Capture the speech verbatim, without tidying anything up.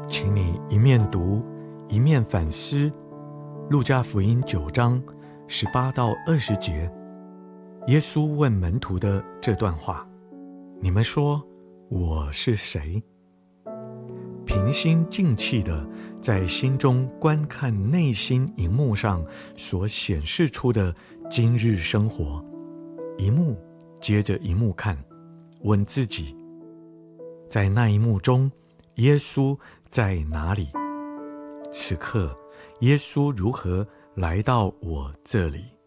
请你一面读，一面反思。路加福音九章十八到二十节，耶稣问门徒的这段话：你们说我是谁？平心静气地在心中观看内心荧幕上所显示出的今日生活，一幕接着一幕看，问自己，在那一幕中，耶稣在哪里？此刻，耶稣如何来到我这里？